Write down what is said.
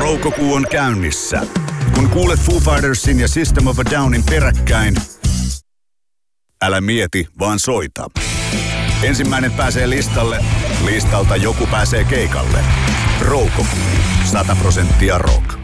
Roukokuu on käynnissä. Kun kuulet Foo Fightersin ja System of a Downin peräkkäin, älä mieti, vaan soita. Ensimmäinen pääsee listalle, listalta joku pääsee keikalle. Roukokuu, 100% rock.